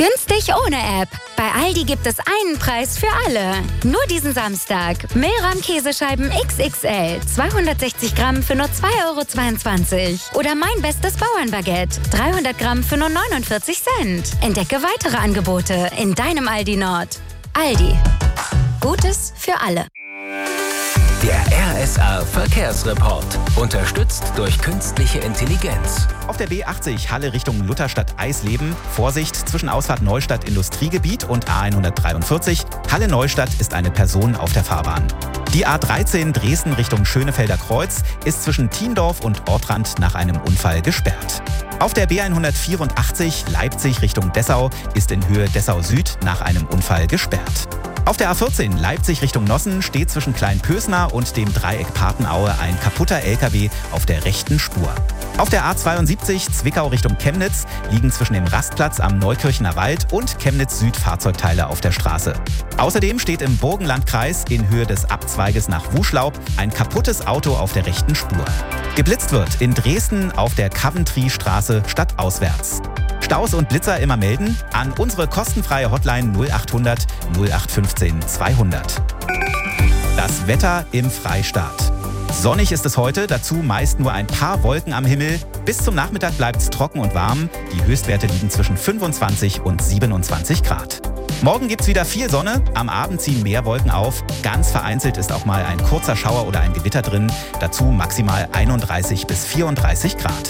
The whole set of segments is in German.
Günstig ohne App. Bei Aldi gibt es einen Preis für alle. Nur diesen Samstag. Mehlrahm-Käsescheiben XXL. 260 Gramm für nur 2,22 €. Oder mein bestes Bauernbaguette. 300 Gramm für nur 49 Cent. Entdecke weitere Angebote in deinem Aldi Nord. Aldi. Gutes für alle. Der RSA Verkehrsreport. Unterstützt durch künstliche Intelligenz. Auf der B80 Halle Richtung Lutherstadt-Eisleben. Vorsicht zwischen Ausfahrt Neustadt Industriegebiet und A143. Halle Neustadt ist eine Person auf der Fahrbahn. Die A13 Dresden Richtung Schönefelder Kreuz ist zwischen Thiendorf und Ortrand nach einem Unfall gesperrt. Auf der B184 Leipzig Richtung Dessau ist in Höhe Dessau Süd nach einem Unfall gesperrt. Auf der A14 Leipzig Richtung Nossen steht zwischen Kleinpösner und dem Dreieck Patenaue ein kaputter LKW auf der rechten Spur. Auf der A72 Zwickau Richtung Chemnitz liegen zwischen dem Rastplatz am Neukirchener Wald und Chemnitz Süd Fahrzeugteile auf der Straße. Außerdem steht im Burgenlandkreis in Höhe des Abzweiges nach Wuschlaub ein kaputtes Auto auf der rechten Spur. Geblitzt wird in Dresden auf der Coventry-Straße stadtauswärts. Staus und Blitzer immer melden an unsere kostenfreie Hotline 0800 0815 200. Das Wetter im Freistaat. Sonnig ist es heute, dazu meist nur ein paar Wolken am Himmel. Bis zum Nachmittag bleibt es trocken und warm. Die Höchstwerte liegen zwischen 25 und 27 Grad. Morgen gibt's wieder viel Sonne, am Abend ziehen mehr Wolken auf. Ganz vereinzelt ist auch mal ein kurzer Schauer oder ein Gewitter drin. Dazu maximal 31 bis 34 Grad.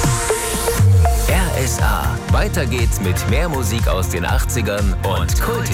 RSA. Weiter geht's mit mehr Musik aus den 80ern und Kult.